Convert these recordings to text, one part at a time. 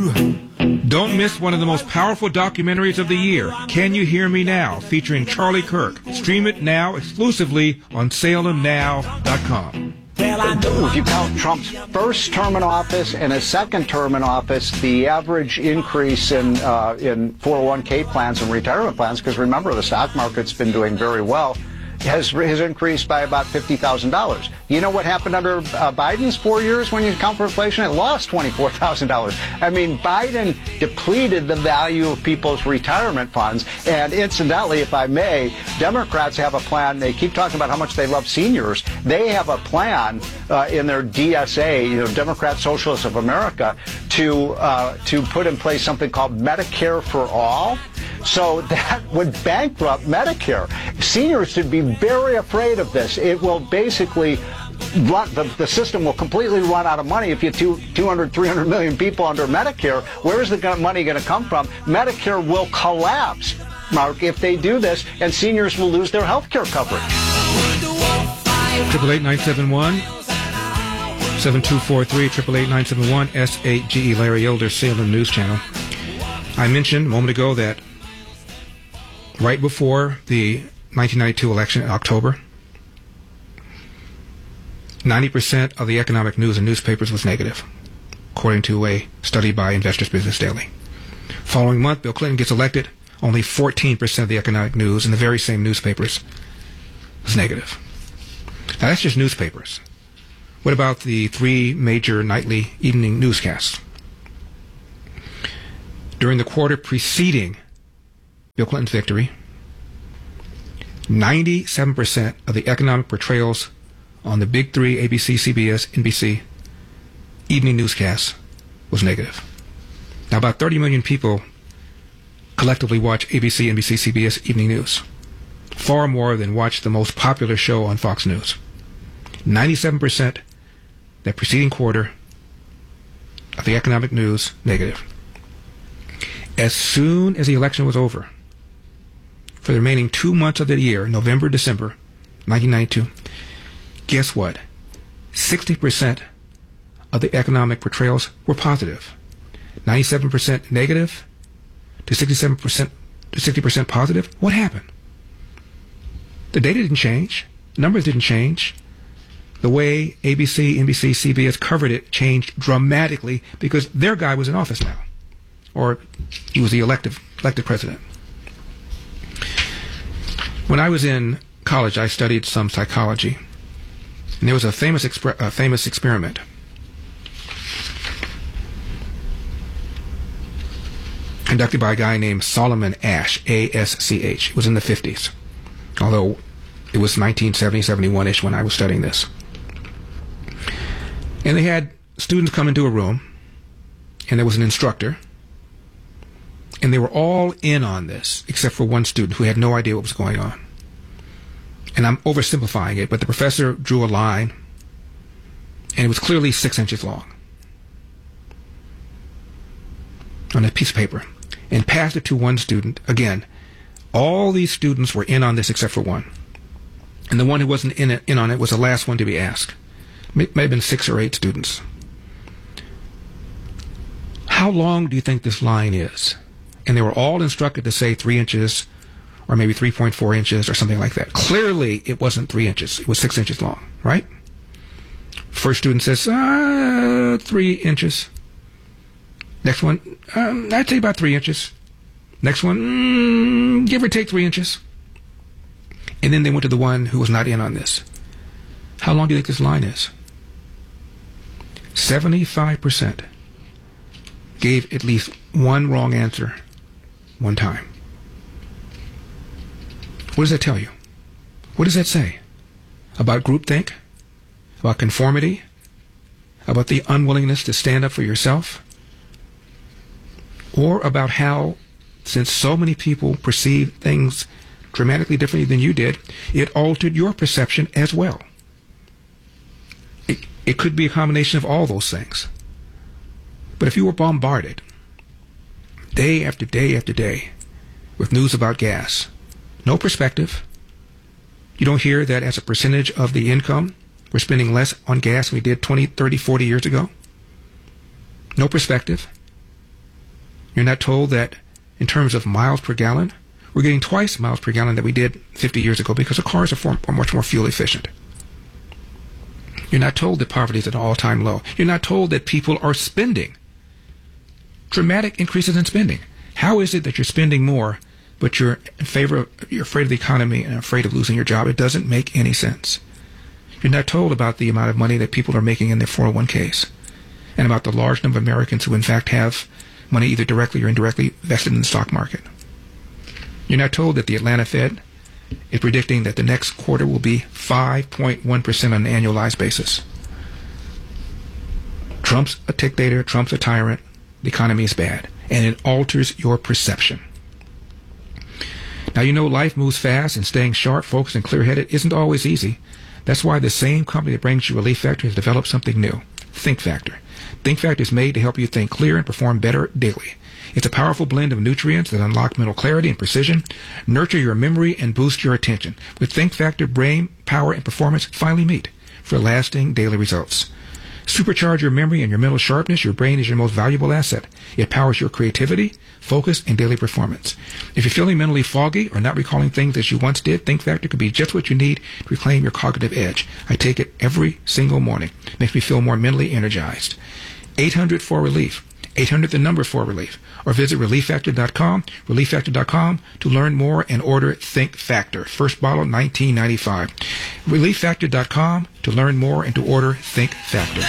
Don't miss one of the most powerful documentaries of the year, Can You Hear Me Now, featuring Charlie Kirk. Stream it now exclusively on SalemNow.com. If you count Trump's first term in office and his second term in office, the average increase in 401k plans and retirement plans, because remember the stock market's been doing very well, has increased by about $50,000. You know what happened under Biden's 4 years when you account for inflation? It lost $24,000. I mean, Biden depleted the value of people's retirement funds. And incidentally, if I may, Democrats have a plan. They keep talking about how much they love seniors. They have a plan in their DSA, Democrat Socialists of America, to put in place something called Medicare for All. So that would bankrupt Medicare. Seniors should be very afraid of this. It will basically the system will completely run out of money if you 200, 300 million people under Medicare. Where's the money going to come from? Medicare will collapse, Mark, if they do this, and seniors will lose their health care coverage. 888-971-7243, 888-971-SAGE, Larry Elder, Salem News Channel. I mentioned a moment ago that right before the 1992 election in October, 90% of the economic news in newspapers was negative, according to a study by Investors Business Daily. Following month, Bill Clinton gets elected. Only 14% of the economic news in the very same newspapers was negative. Now, that's just newspapers. What about the three major nightly evening newscasts? During the quarter preceding Bill Clinton's victory, 97% of the economic portrayals on the big three, ABC, CBS, NBC, evening newscasts was negative. Now, about 30 million people collectively watch ABC, NBC, CBS evening news, far more than watch the most popular show on Fox News. 97% that preceding quarter of the economic news, negative. As soon as the election was over, for the remaining 2 months of the year, November, December, 1992, guess what? 60% of the economic portrayals were positive. 97% negative to 67% to 60% positive. What happened? The data didn't change. Numbers didn't change. The way ABC, NBC, CBS covered it changed dramatically because their guy was in office now. Or he was the elected president. When I was in college, I studied some psychology. And there was a famous experiment. Conducted by a guy named Solomon Asch, A-S-C-H. It was in the 50s. Although it was 1970, 71-ish when I was studying this. And they had students come into a room, and there was an instructor. And they were all in on this, except for one student who had no idea what was going on. And I'm oversimplifying it, but the professor drew a line, and it was clearly 6 inches long on a piece of paper, and passed it to one student. Again, all these students were in on this except for one. And the one who wasn't in on it was the last one to be asked. May have been 6 or 8 students. How long do you think this line is? And they were all instructed to say 3 inches or maybe 3.4 inches or something like that. Clearly, it wasn't 3 inches. It was 6 inches long, right? First student says, 3 inches. Next one, I'd say about 3 inches. Next one, give or take 3 inches. And then they went to the one who was not in on this. How long do you think this line is? 75% gave at least one wrong answer one time. What does that tell you? What does that say? About groupthink? About conformity? About the unwillingness to stand up for yourself? Or about how, since so many people perceive things dramatically differently than you did, it altered your perception as well? It could be a combination of all those things. But if you were bombarded day after day after day with news about gas, no perspective, you don't hear that as a percentage of the income, we're spending less on gas than we did 20, 30, 40 years ago. No perspective. You're not told that in terms of miles per gallon, we're getting twice miles per gallon that we did 50 years ago because the cars are much more fuel efficient. You're not told that poverty is at an all-time low. You're not told that people are spending dramatic increases in spending. How is it that you're spending more, but you're afraid of the economy and afraid of losing your job? It doesn't make any sense. You're not told about the amount of money that people are making in their 401ks and about the large number of Americans who in fact have money either directly or indirectly vested in the stock market. You're not told that the Atlanta Fed is predicting that the next quarter will be 5.1% on an annualized basis. Trump's a dictator, Trump's a tyrant, the economy is bad, and it alters your perception. Now, you know life moves fast, and staying sharp, focused, and clear-headed isn't always easy. That's why the same company that brings you Relief Factor has developed something new, Think Factor. Think Factor is made to help you think clear and perform better daily. It's a powerful blend of nutrients that unlock mental clarity and precision, nurture your memory, and boost your attention. With Think Factor, brain power and performance finally meet for lasting daily results. Supercharge your memory and your mental sharpness. Your brain is your most valuable asset. It powers your creativity, focus, and daily performance. If you're feeling mentally foggy or not recalling things as you once did, Think Factor could be just what you need to reclaim your cognitive edge. I take it every single morning. Makes me feel more mentally energized. 800-4RELIEF. 800 the number 4RELIEF. Or visit ReliefFactor.com, ReliefFactor.com to learn more and order Think Factor. First bottle, $19.95. ReliefFactor.com to learn more and to order Think Factor.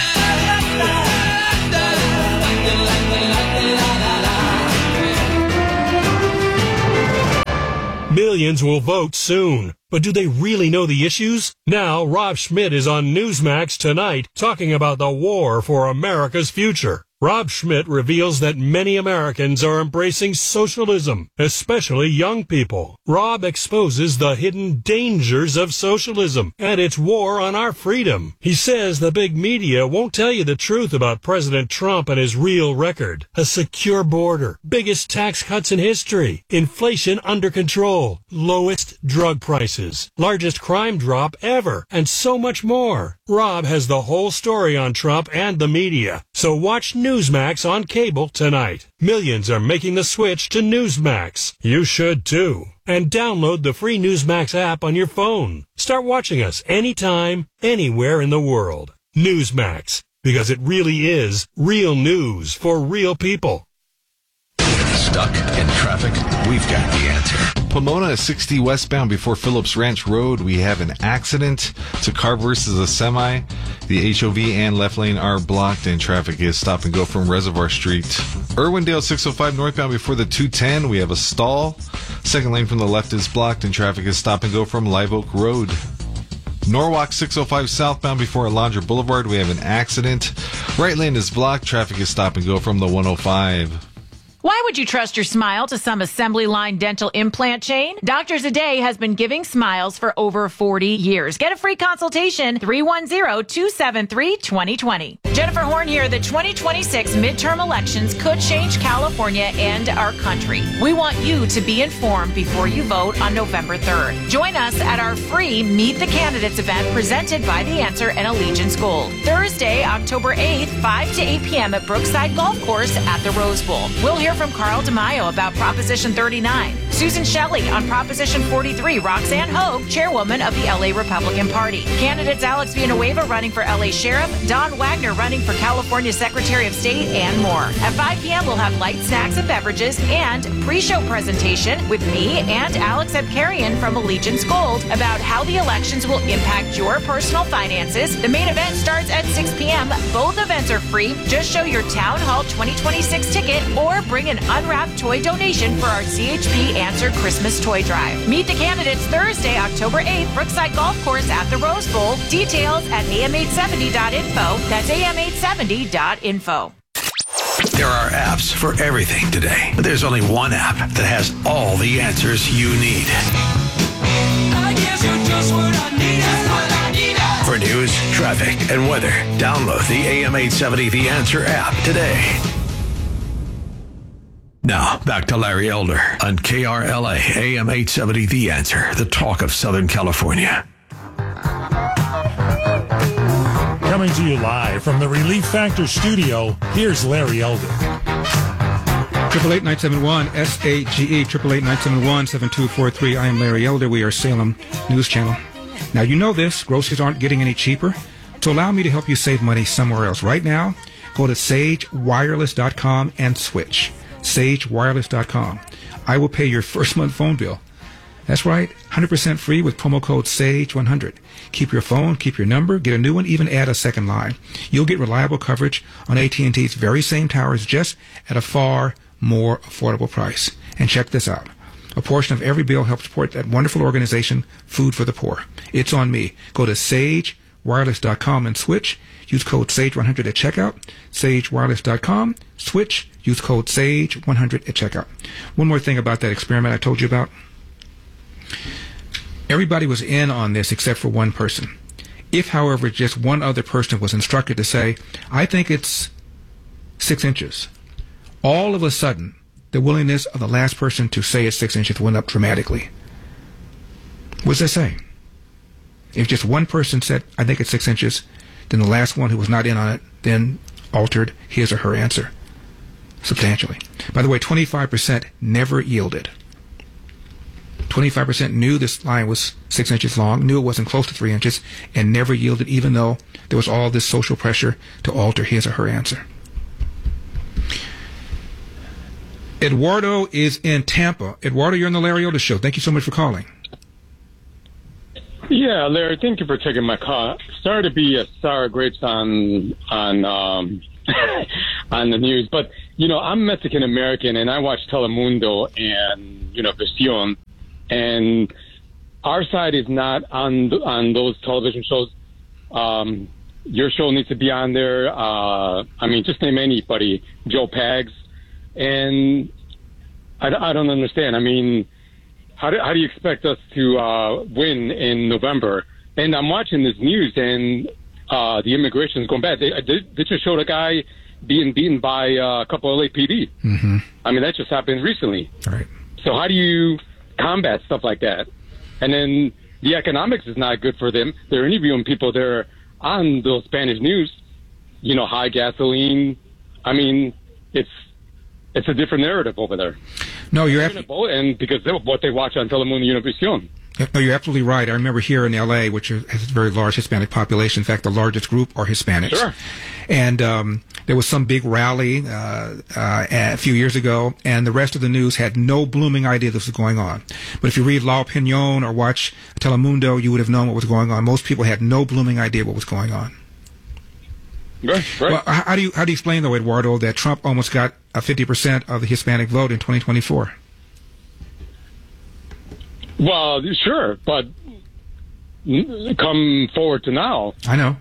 Millions will vote soon. But do they really know the issues? Now, Rob Schmidt is on Newsmax tonight talking about the war for America's future. Rob Schmidt reveals that many Americans are embracing socialism, especially young people. Rob exposes the hidden dangers of socialism and its war on our freedom. He says the big media won't tell you the truth about President Trump and his real record. A secure border, biggest tax cuts in history, inflation under control, lowest drug prices, largest crime drop ever, and so much more. Rob has the whole story on Trump and the media. So watch Newsmax on cable tonight. Millions are making the switch to Newsmax. You should too. And download the free Newsmax app on your phone. Start watching us anytime, anywhere in the world. Newsmax, because it really is real news for real people. Stuck in traffic? We've got the answer. Pomona 60 westbound before Phillips Ranch Road. We have an accident. It's a car versus a semi. The HOV and left lane are blocked and traffic is stop and go from Reservoir Street. Irwindale 605 northbound before the 210. We have a stall. Second lane from the left is blocked and traffic is stop and go from Live Oak Road. Norwalk 605 southbound before Alondra Boulevard. We have an accident. Right lane is blocked. Traffic is stop and go from the 105. Why would you trust your smile to some assembly line dental implant chain? Doctors A Day has been giving smiles for over 40 years. Get a free consultation, 310-273-2020. Jennifer Horn here. The 2026 midterm elections could change California and our country. We want you to be informed before you vote on November 3rd. Join us at our free Meet the Candidates event presented by The Answer and Allegiance Gold. Thursday, October 8th, 5 to 8 p.m. at Brookside Golf Course at the Rose Bowl. We'll hear from Carl DeMaio about Proposition 39, Susan Shelley on Proposition 43, Roxanne Hogue, chairwoman of the LA Republican Party. Candidates Alex Villanueva running for LA Sheriff, Don Wagner running for California Secretary of State, and more. At 5 p.m., we'll have light snacks and beverages and pre-show presentation with me and Alex Abkarian from Allegiance Gold about how the elections will impact your personal finances. The main event starts at 6 p.m. Both events are free. Just show your Town Hall 2026 ticket or bring an unwrapped toy donation for our CHP Answer Christmas Toy Drive. Meet the candidates Thursday, October 8th, Brookside Golf Course at the Rose Bowl. Details at am870.info. That's am870.info. There are apps for everything today, but there's only one app that has all the answers you need. I guess you're just what I need. For news, traffic, and weather, download the AM870 The Answer app today. Now, back to Larry Elder on KRLA AM870 The Answer, the talk of Southern California. Coming to you live from the Relief Factor studio, here's Larry Elder. 888-971 SAGE 888-971-7243. I am Larry Elder. We are Salem News Channel. Now you know this, groceries aren't getting any cheaper. To allow me to help you save money somewhere else right now, go to sagewireless.com and switch. sagewireless.com. I will pay your first month phone bill. That's right, 100% free with promo code SAGE100. Keep your phone, keep your number, get a new one, even add a second line. You'll get reliable coverage on AT&T's very same towers, just at a far more affordable price. And check this out. A portion of every bill helps support that wonderful organization, Food for the Poor. It's on me. Go to sagewireless.com and switch. Use code SAGE100 at checkout. sagewireless.com, switch. Use code SAGE100 at checkout. One more thing about that experiment I told you about. Everybody was in on this except for one person. If, however, just one other person was instructed to say, I think it's 6 inches, all of a sudden, the willingness of the last person to say it's 6 inches went up dramatically. What does that say? If just one person said, I think it's 6 inches, then the last one who was not in on it then altered his or her answer substantially. By the way, 25% never yielded. 25% knew this line was 6 inches long, knew it wasn't close to 3 inches, and never yielded even though there was all this social pressure to alter his or her answer. Eduardo is in Tampa. Eduardo, you're on the Larry Elder Show. Thank you so much for calling. Yeah, Larry, thank you for taking my call. Sorry to be a sour grapes on on the news, but you know I'm Mexican American and I watch Telemundo and Univision, and our side is not on those television shows. Your show needs to be on there. I mean, just name anybody, Joe Pags. And I don't understand. I mean, how do you expect us to win in November? And I'm watching this news, and the immigration is going bad. They just showed a guy being beaten by a couple of LAPD. Mm-hmm. I mean, that just happened recently. Right. So how do you combat stuff like that? And then the economics is not good for them. They're interviewing people there on those Spanish news, high gasoline. I mean, it's a different narrative over there. No, you're and because of what they watch on Telemundo Univision. No, you're absolutely right. I remember here in L.A., which has a very large Hispanic population. In fact, the largest group are Hispanics. Sure. And there was some big rally a few years ago, and the rest of the news had no blooming idea this was going on. But if you read La Opinión or watch Telemundo, you would have known what was going on. Most people had no blooming idea what was going on. Right. Well, how do you explain, though, Eduardo, that Trump almost got 50% of the Hispanic vote in 2024? Well, sure, but come forward to now. I know.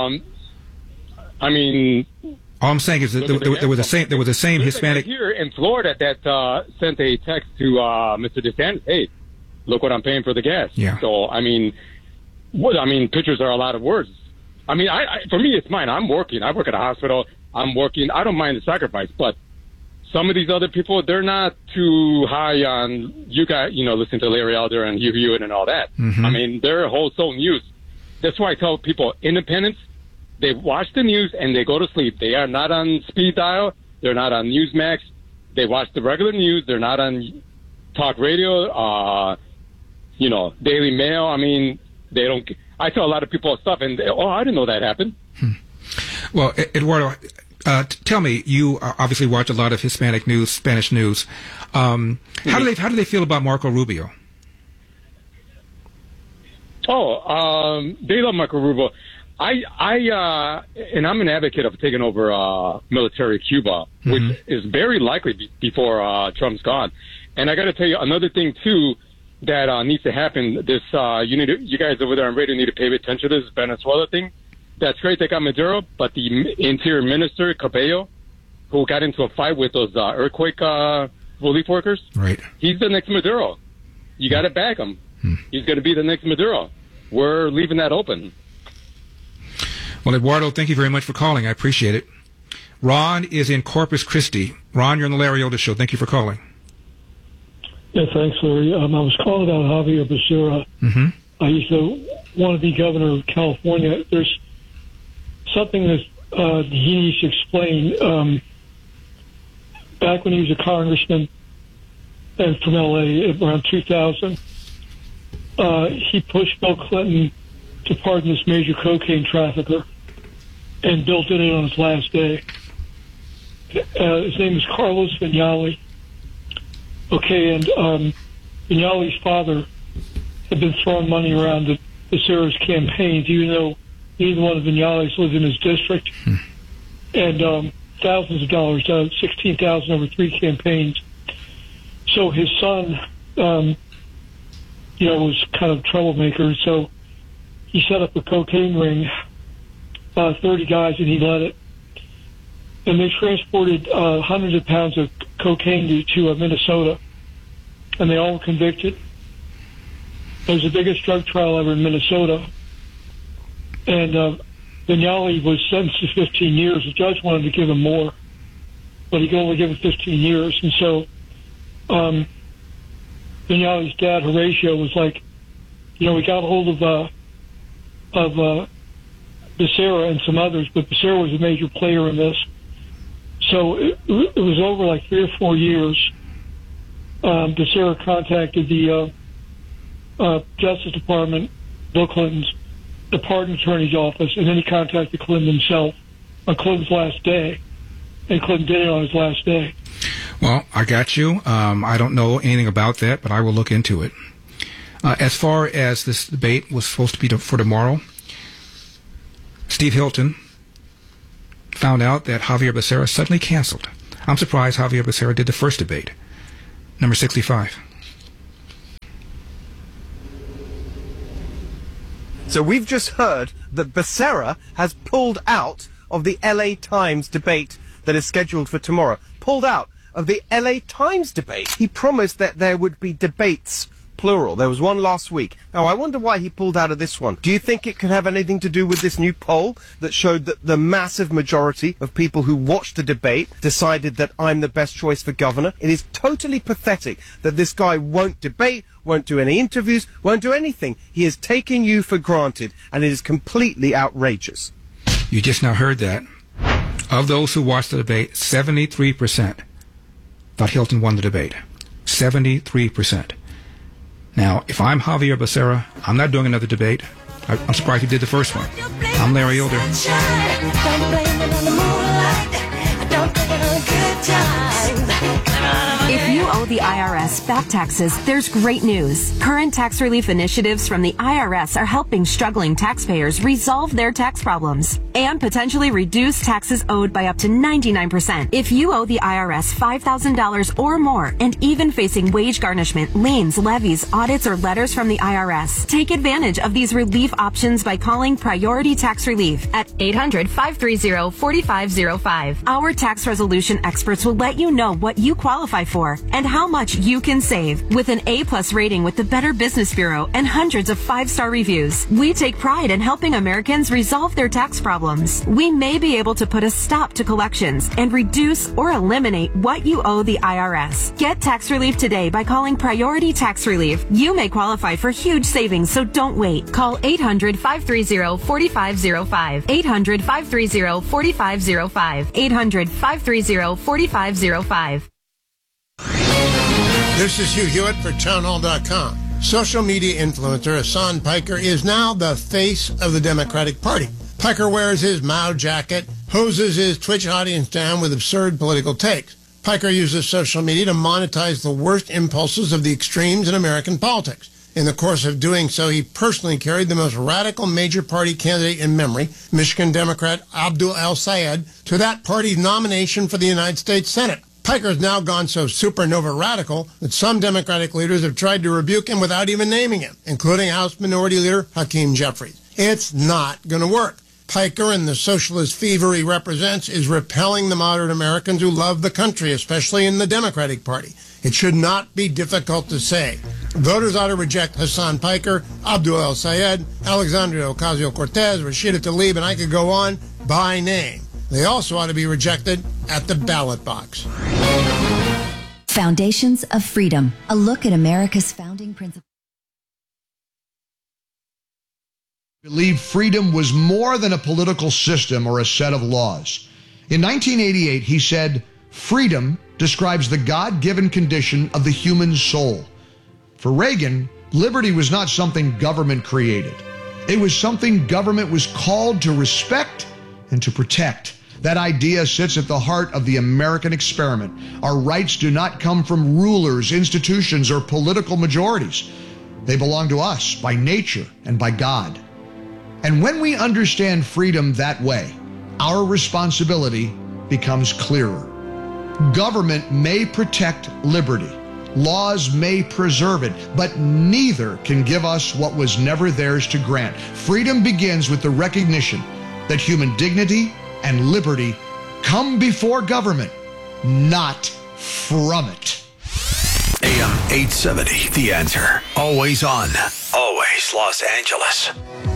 I mean, all I'm saying is that there was the same Hispanic here in Florida that sent a text to Mr. DeSantis. Hey, look what I'm paying for the gas. Yeah. So I mean, pictures are a lot of words. I mean, for me, it's mine. I'm working. I work at a hospital. I'm working. I don't mind the sacrifice, but some of these other people, they're not too high on you guys, listen to Larry Elder and Hugh Hewitt and all that. Mm-hmm. I mean, they're wholesale news. That's why I tell people, independents, they watch the news and they go to sleep. They are not on speed dial. They're not on Newsmax. They watch the regular news. They're not on talk radio, Daily Mail. I mean, they don't. I tell a lot of people stuff, and I didn't know that happened. Well, Eduardo, tell me, you obviously watch a lot of Hispanic news, Spanish news. How do they feel about Marco Rubio? They love Marco Rubio. And I'm an advocate of taking over military Cuba, which is very likely before Trump's gone. And I got to tell you another thing too that needs to happen. This you guys over there on radio need to pay attention to this Venezuela thing. That's great they got Maduro, but the Interior Minister Cabello, who got into a fight with those earthquake relief workers, right? He's the next Maduro. You got to back him. He's going to be the next Maduro. We're leaving that open. Well, Eduardo, thank you very much for calling. I appreciate it. Ron is in Corpus Christi. Ron, you're on the Larry Elder Show. Thank you for calling. Yeah, thanks, Larry. I was calling about Javier Becerra. Mm-hmm. I used to want to be governor of California. There's something that he needs to explain. back when he was a congressman and from L.A. around 2000, he pushed Bill Clinton to pardon this major cocaine trafficker, and Bill did it on his last day. His name is Carlos Vignali. Okay, and Vignali's father had been throwing money around the Becerra's campaigns, even though neither one of Vignali's lived in his district. And thousands of dollars, $16,000 over 3 campaigns. So his son, was kind of a troublemaker. So he set up a cocaine ring, 30 guys, and he led it. And they transported hundreds of pounds of cocaine to Minnesota, and they all were convicted. It was the biggest drug trial ever in Minnesota. And Vignali was sentenced to 15 years. The judge wanted to give him more, but he could only give him 15 years. And so Vignali's dad, Horatio, was like, we got a hold of Becerra and some others, but Becerra was a major player in this. So it was over like 3 or 4 years. Becerra contacted the Justice Department, Bill Clinton's, the pardon attorney's office, and then he contacted Clinton himself on Clinton's last day, and Clinton did it on his last day. Well, I got you. I don't know anything about that, but I will look into it. As far as this debate was supposed to be for tomorrow, Steve Hilton found out that Javier Becerra suddenly canceled. I'm surprised Javier Becerra did the first debate. Number 65. So we've just heard that Becerra has pulled out of the LA Times debate that is scheduled for tomorrow. Pulled out of the LA Times debate. He promised that there would be debates, plural. There was one last week. Now, I wonder why he pulled out of this one. Do you think it could have anything to do with this new poll that showed that the massive majority of people who watched the debate decided that I'm the best choice for governor? It is totally pathetic that this guy won't debate, won't do any interviews, won't do anything. He is taking you for granted, and it is completely outrageous. You just now heard that. Of those who watched the debate, 73% thought Hilton won the debate. 73%. Now, if I'm Javier Becerra, I'm not doing another debate. I'm surprised he did the first one. I'm Larry Elder. If you owe the IRS back taxes, there's great news. Current tax relief initiatives from the IRS are helping struggling taxpayers resolve their tax problems and potentially reduce taxes owed by up to 99%. If you owe the IRS $5,000 or more and even facing wage garnishment, liens, levies, audits, or letters from the IRS, take advantage of these relief options by calling Priority Tax Relief at 800-530-4505. Our tax resolution experts will let you know what you qualify for and how much you can save. With an A+ rating with the Better Business Bureau and hundreds of 5-star reviews, we take pride in helping Americans resolve their tax problems. We may be able to put a stop to collections and reduce or eliminate what you owe the IRS. Get tax relief today by calling Priority Tax Relief. You may qualify for huge savings, so don't wait. Call 800-530-4505. 800-530-4505. 800-530-4505. This is Hugh Hewitt for townhall.com. Social media influencer Hassan Piker is now the face of the Democratic Party. Piker wears his Mao jacket, hoses his Twitch audience down with absurd political takes. Piker uses social media to monetize the worst impulses of the extremes in American politics. In the course of doing so, he personally carried the most radical major party candidate in memory, Michigan Democrat Abdul El-Sayed, to that party's nomination for the United States Senate. Piker has now gone so supernova radical that some Democratic leaders have tried to rebuke him without even naming him, including House Minority Leader Hakeem Jeffries. It's not going to work. Piker and the socialist fever he represents is repelling the moderate Americans who love the country, especially in the Democratic Party. It should not be difficult to say. Voters ought to reject Hassan Piker, Abdul El-Sayed, Alexandria Ocasio-Cortez, Rashida Tlaib, and I could go on by name. They also ought to be rejected at the ballot box. Foundations of Freedom, a look at America's founding principles. Believed freedom was more than a political system or a set of laws. In 1988, he said, "Freedom describes the God-given condition of the human soul. For Reagan, liberty was not something government created. It was something government was called to respect and to protect. That idea sits at the heart of the American experiment. Our rights do not come from rulers, institutions, or political majorities. They belong to us by nature and by God. And when we understand freedom that way, our responsibility becomes clearer. Government may protect liberty. Laws may preserve it, but neither can give us what was never theirs to grant. Freedom begins with the recognition that human dignity and liberty come before government, not from it. AM 870, The Answer. Always on, always Los Angeles.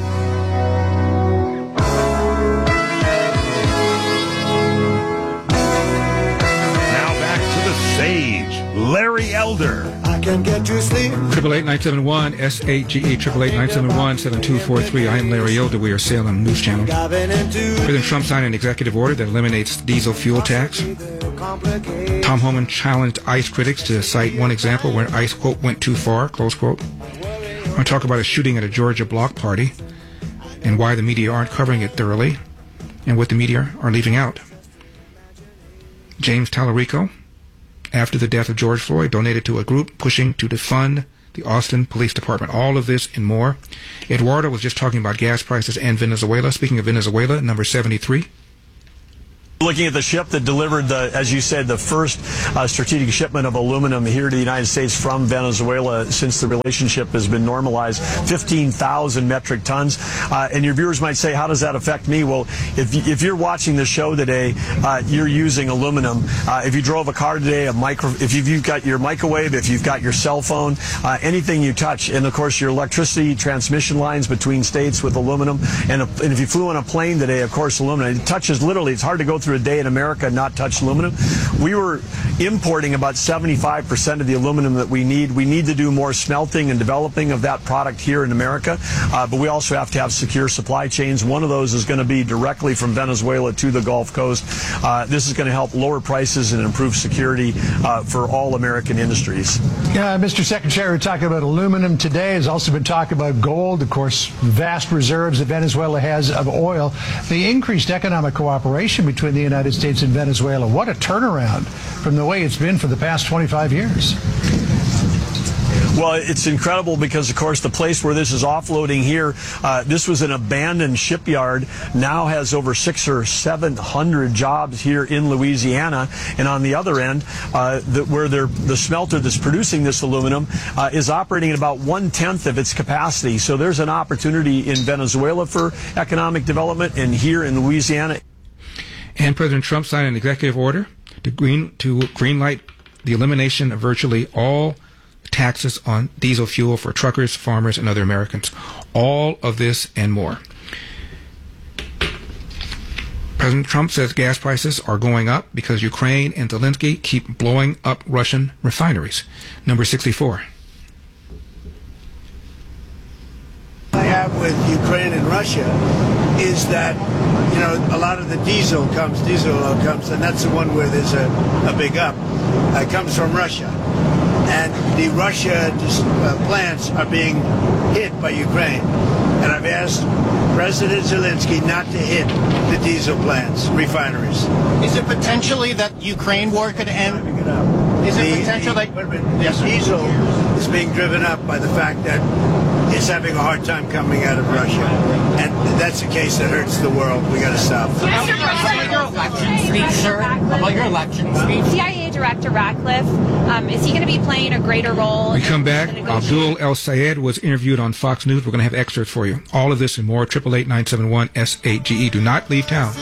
Now back to the sage, Larry Elder. I can get you sleep. 888-971-SAGE, 888-971-7243. I am Larry Elder. We are Salem News Channel. President Trump signed an executive order that eliminates diesel fuel tax. Tom Homan challenged ICE critics to cite one example where ICE, quote, went too far, close quote. I'm going to talk about a shooting at a Georgia block party and why the media aren't covering it thoroughly and what the media are leaving out. James Tallarico, after the death of George Floyd, donated to a group pushing to defund the Austin Police Department. All of this and more. Eduardo was just talking about gas prices and Venezuela. Speaking of Venezuela, number 73. Looking at the ship that delivered, as you said, the first strategic shipment of aluminum here to the United States from Venezuela since the relationship has been normalized, 15,000 metric tons. And your viewers might say, how does that affect me? Well, if you're watching the show today, you're using aluminum. If you drove a car today, if you've got your microwave, if you've got your cell phone, anything you touch, and of course your electricity transmission lines between states with aluminum, and if you flew on a plane today, of course, aluminum. It touches literally, it's hard to go through a day in America and not touch aluminum. We were importing about 75% of the aluminum that we need. We need to do more smelting and developing of that product here in America, but we also have to have secure supply chains. One of those is going to be directly from Venezuela to the Gulf Coast. This is going to help lower prices and improve security for all American industries. Yeah, Mr. Secretary, we're talking about aluminum today. Has also been talking about gold, of course, vast reserves that Venezuela has of oil. The increased economic cooperation between the United States and Venezuela, what a turnaround from the way it's been for the past 25 years. Well, it's incredible because, of course, the place where this is offloading here, this was an abandoned shipyard, now has over 600 or 700 jobs here in Louisiana. And on the other end, where the smelter that's producing this aluminum is operating at about 1/10 of its capacity. So there's an opportunity in Venezuela for economic development and here in Louisiana. And President Trump signed an executive order to greenlight the elimination of virtually all taxes on diesel fuel for truckers, farmers, and other Americans. All of this and more. President Trump says gas prices are going up because Ukraine and Zelensky keep blowing up Russian refineries. Number 64. I have with Ukraine and Russia is that, you know, a lot of the diesel oil comes, and that's the one where there's a big up. It comes from Russia. And the Russia plants are being hit by Ukraine. And I've asked President Zelensky not to hit the diesel plants, refineries. Is it potentially that Ukraine war could end? Is it potential that the diesel is being driven up by the fact that it's having a hard time coming out of Russia? And that's a case that hurts the world. We got to stop. About your election speech, sir? About your election speech? CIA Director Ratcliffe, is he going to be playing a greater role? We come back. Abdul El Sayed was interviewed on Fox News. We're going to have excerpts for you. All of this and more. 888-971-SAGE. Do not leave town.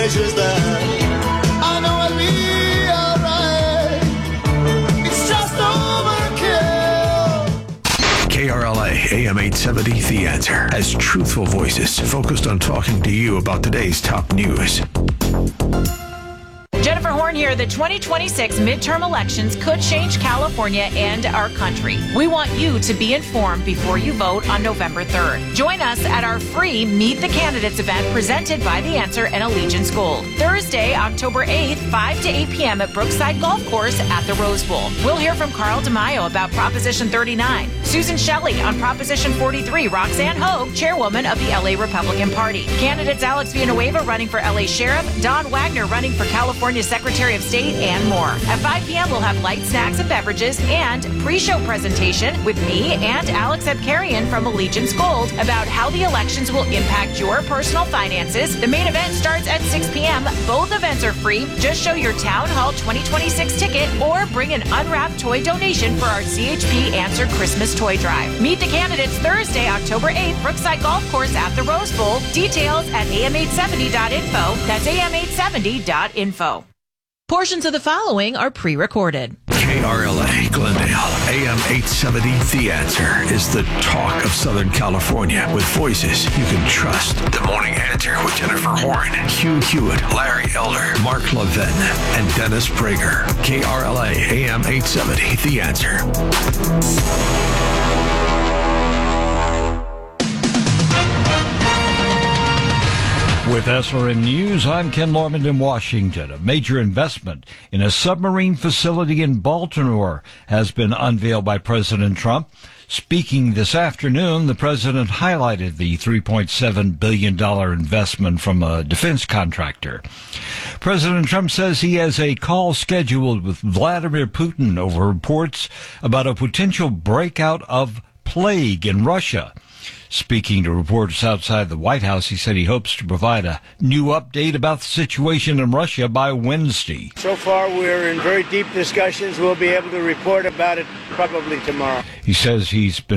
KRLA AM 870, The Answer, has truthful voices focused on talking to you about today's top news. Jennifer Horn here that 2026 midterm elections could change California and our country. We want you to be informed before you vote on November 3rd. Join us at our free Meet the Candidates event presented by The Answer and Allegiance Gold. Thursday, October 8th, 5 to 8 p.m. at Brookside Golf Course at the Rose Bowl. We'll hear from Carl DeMaio about Proposition 39, Susan Shelley on Proposition 43, Roxanne Hogue, chairwoman of the LA Republican Party. Candidates Alex Villanueva running for LA Sheriff, Don Wagner running for California Secretary of State, and more. At 5 p.m., we'll have light snacks and beverages and pre-show presentation with me and Alex Abkarian from Allegiance Gold about how the elections will impact your personal finances. The main event starts at 6 p.m. Both events are free. Just show your Town Hall 2026 ticket or bring an unwrapped toy donation for our CHP Answer Christmas Toy Drive. Meet the candidates Thursday, October 8th, Brookside Golf Course at the Rose Bowl. Details at am870.info. That's am870.info. Portions of the following are pre-recorded. KRLA Glendale, AM 870, The Answer is the talk of Southern California with voices you can trust. The Morning Answer with Jennifer Horn, Hugh Hewitt, Larry Elder, Mark Levin, and Dennis Prager. KRLA, AM 870, The Answer. With SRN News, I'm Ken Lorman in Washington. A major investment in a submarine facility in Baltimore has been unveiled by President Trump. Speaking this afternoon, the president highlighted the $3.7 billion investment from a defense contractor. President Trump says he has a call scheduled with Vladimir Putin over reports about a potential breakout of plague in Russia. Speaking to reporters outside the White House, he said he hopes to provide a new update about the situation in Russia by Wednesday. So far, we're in very deep discussions. We'll be able to report about it probably tomorrow. He says he's been